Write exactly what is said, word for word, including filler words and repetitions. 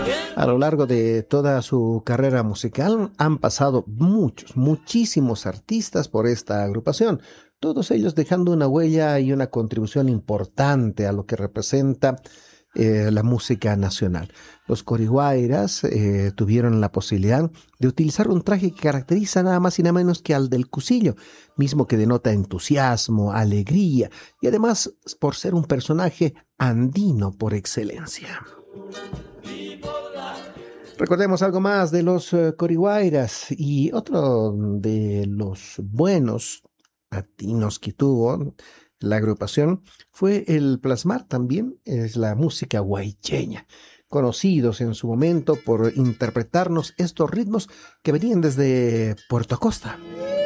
A lo largo de toda su carrera musical han pasado muchos, muchísimos artistas por esta agrupación, todos ellos dejando una huella y una contribución importante a lo que representa eh, la música nacional. Los Coriguairas eh, tuvieron la posibilidad de utilizar un traje que caracteriza nada más y nada menos que al del Cusillo, mismo que denota entusiasmo, alegría y además por ser un personaje andino por excelencia. Recordemos algo más de los uh, Coriguairas y otro de los buenos latinos que tuvo la agrupación fue el plasmar también es la música guaycheña, conocidos en su momento por interpretarnos estos ritmos que venían desde Puerto Acosta.